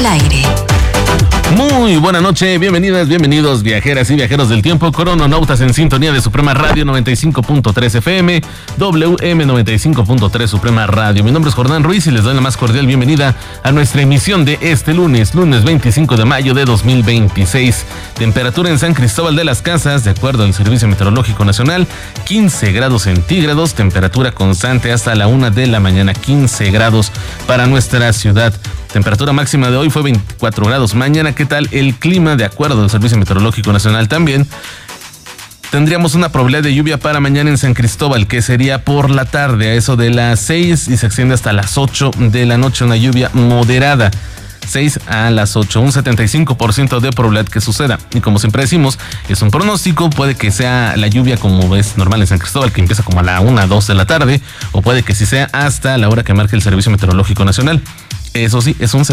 al aire. Muy buena noche, bienvenidas, bienvenidos viajeras y viajeros del tiempo, corononautas en sintonía de Suprema Radio 95.3 FM, WM 95.3 Suprema Radio. Mi nombre es Jordán Ruiz y les doy la más cordial bienvenida a nuestra emisión de este lunes 25 de mayo de 2026. Temperatura en San Cristóbal de las Casas, de acuerdo al Servicio Meteorológico Nacional, 15 grados centígrados, temperatura constante hasta la 1 de la mañana, 15 grados para nuestra ciudad. Temperatura máxima de hoy fue 24 grados. Mañana, ¿qué tal el clima? De acuerdo al Servicio Meteorológico Nacional también, tendríamos una probabilidad de lluvia para mañana en San Cristóbal, que sería por la tarde, a eso de las 6 y se extiende hasta las 8 de la noche, una lluvia moderada. 6 a las 8, un 75% de probabilidad que suceda. Y como siempre decimos, es un pronóstico, puede que sea la lluvia como es normal en San Cristóbal, que empieza como a la 1, 2 de la tarde, o puede que sí sea hasta la hora que marque el Servicio Meteorológico Nacional. Eso sí, es un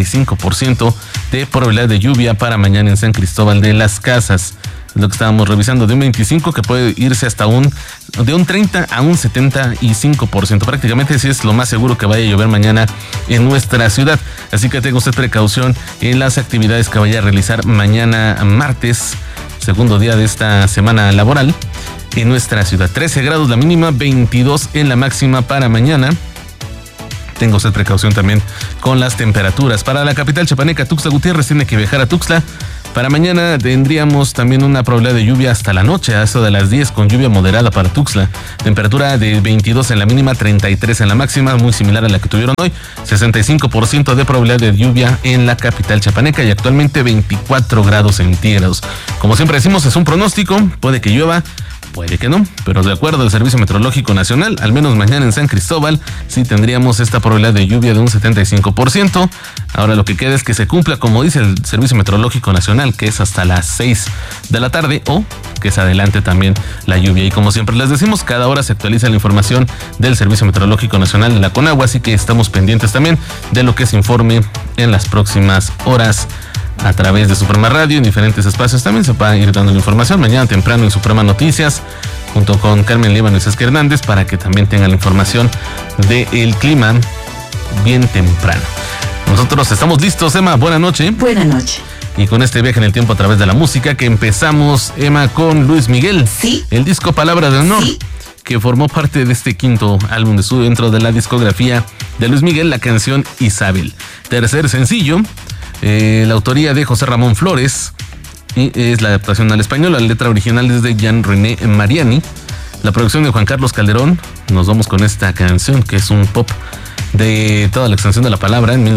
75% de probabilidad de lluvia para mañana en San Cristóbal de las Casas. Es lo que estábamos revisando, de un 25 que puede irse hasta de un 30 a un 75%. Prácticamente sí es lo más seguro que vaya a llover mañana en nuestra ciudad. Así que tenga usted precaución en las actividades que vaya a realizar mañana martes, segundo día de esta semana laboral en nuestra ciudad. 13 grados la mínima, 22 en la máxima para mañana. Tenga usted precaución también con las temperaturas. Para la capital chiapaneca, Tuxtla Gutiérrez, tiene que viajar a Tuxtla. Para mañana tendríamos también una probabilidad de lluvia hasta la noche, a eso de las 10, con lluvia moderada para Tuxtla. Temperatura de 22 en la mínima, 33 en la máxima, muy similar a la que tuvieron hoy. 65% de probabilidad de lluvia en la capital chiapaneca y actualmente 24 grados centígrados. Como siempre decimos, es un pronóstico, puede que llueva, puede que no, pero de acuerdo al Servicio Meteorológico Nacional, al menos mañana en San Cristóbal, sí tendríamos esta probabilidad de lluvia de un 75%. Ahora lo que queda es que se cumpla, como dice el Servicio Meteorológico Nacional, que es hasta las 6 de la tarde, o que se adelante también la lluvia. Y como siempre les decimos, cada hora se actualiza la información del Servicio Meteorológico Nacional de la Conagua, así que estamos pendientes también de lo que se informe en las próximas horas a través de Suprema Radio. En diferentes espacios también se va a ir dando la información mañana temprano en Suprema Noticias junto con Carmen Líbano y César Hernández, para que también tengan la información del clima bien temprano. Nosotros estamos listos, Emma, buena noche. Buena noche. Y con este viaje en el tiempo a través de la música, que empezamos, Emma, con Luis Miguel. Sí. El disco Palabra de Honor. Sí. Que formó parte de este quinto álbum de su dentro de la discografía de Luis Miguel, la canción Isabel. Tercer sencillo, la autoría de José Ramón Flores, y es la adaptación al español. La letra original es de Jean René Mariani, la producción de Juan Carlos Calderón. Nos vamos con esta canción, que es un pop de toda la extensión de la palabra. En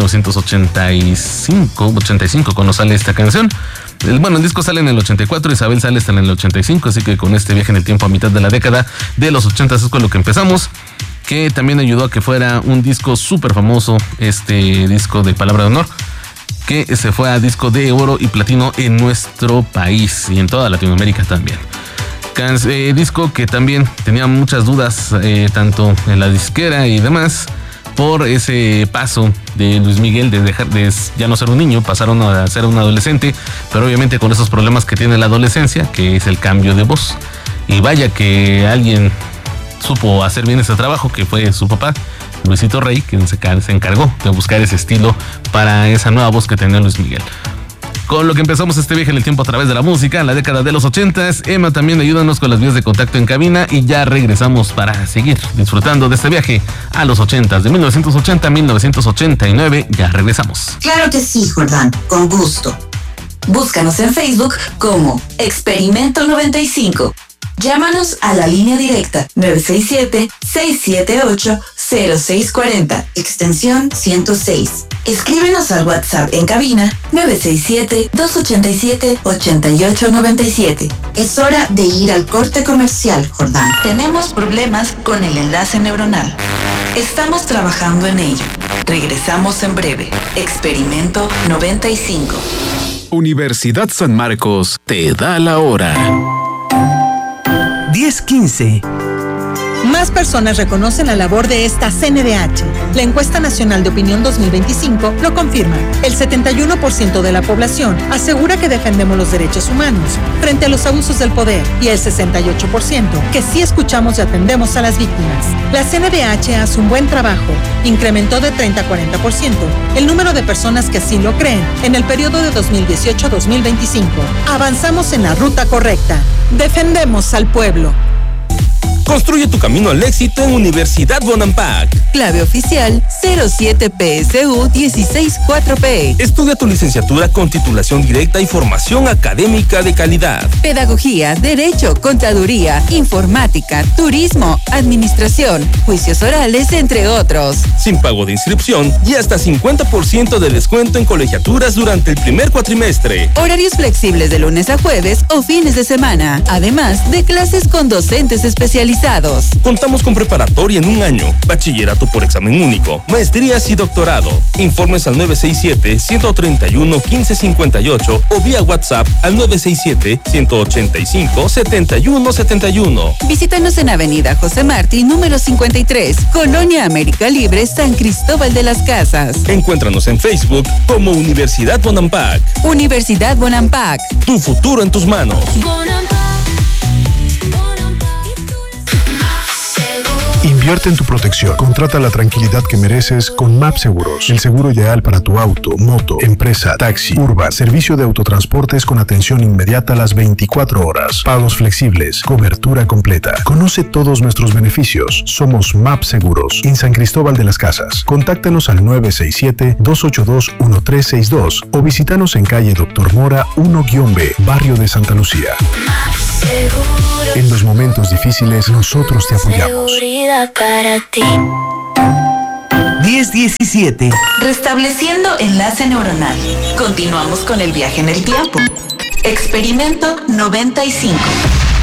1985 cuando sale esta canción. El disco sale en el 84, Isabel sale hasta en el 85, así que con este viaje en el tiempo a mitad de la década de los 80 es con lo que empezamos, que también ayudó a que fuera un disco súper famoso, este disco de Palabra de Honor, que se fue a disco de oro y platino en nuestro país y en toda Latinoamérica también. Disco que también tenía muchas dudas, tanto en la disquera y demás, por ese paso de Luis Miguel de dejar de ya no ser un niño, pasaron a ser un adolescente, pero obviamente con esos problemas que tiene la adolescencia, que es el cambio de voz. Y vaya que alguien supo hacer bien ese trabajo, que fue su papá, Luisito Rey, quien se encargó de buscar ese estilo para esa nueva voz que tenía Luis Miguel. Con lo que empezamos este viaje en el tiempo a través de la música, en la década de los 80s. Emma, también ayúdanos con las vías de contacto en cabina y ya regresamos para seguir disfrutando de este viaje a los 80s, de 1980 a 1989. Ya regresamos. Claro que sí, Jordán, con gusto. Búscanos en Facebook como Experimento 95. Llámanos a la línea directa 967-678-0640, extensión 106. Escríbenos al WhatsApp en cabina 967-287-8897. Es hora de ir al corte comercial, Jordán. Tenemos problemas con el enlace neuronal. Estamos trabajando en ello. Regresamos en breve. Experimento 95. Universidad San Marcos te da la hora. 10:15. Más personas reconocen la labor de esta CNDH. La encuesta nacional de opinión 2025 lo confirma. El 71% de la población asegura que defendemos los derechos humanos frente a los abusos del poder y el 68% que sí escuchamos y atendemos a las víctimas. La CNDH hace un buen trabajo. Incrementó de 30 a 40% el número de personas que así lo creen en el periodo de 2018 a 2025. Avanzamos en la ruta correcta. Defendemos al pueblo. Construye tu camino al éxito en Universidad Bonampak. Clave oficial 07PSU164P. Estudia tu licenciatura con titulación directa y formación académica de calidad. Pedagogía, Derecho, Contaduría, Informática, Turismo, Administración, Juicios orales, entre otros. Sin pago de inscripción y hasta 50% de descuento en colegiaturas durante el primer cuatrimestre. Horarios flexibles de lunes a jueves o fines de semana. Además de clases con docentes especializados. Contamos con preparatoria en un año, bachillerato por examen único, maestrías y doctorado. Informes al 967-131-1558 o vía WhatsApp al 967-185-7171. Visítanos en Avenida José Martí, número 53, Colonia América Libre, San Cristóbal de las Casas. Encuéntranos en Facebook como Universidad Bonampak. Universidad Bonampak. Tu futuro en tus manos. Invierte en tu protección. Contrata la tranquilidad que mereces con MAP Seguros. El seguro ideal para tu auto, moto, empresa, taxi, urban, servicio de autotransportes con atención inmediata a las 24 horas. Pagos flexibles, cobertura completa. Conoce todos nuestros beneficios. Somos MAP Seguros en San Cristóbal de las Casas. Contáctanos al 967-282-1362 o visítanos en calle Dr. Mora 1-B, barrio de Santa Lucía. En los momentos difíciles, nosotros te apoyamos. Para ti. 10:17. Restableciendo enlace neuronal. Continuamos con el viaje en el tiempo. Experimento 95.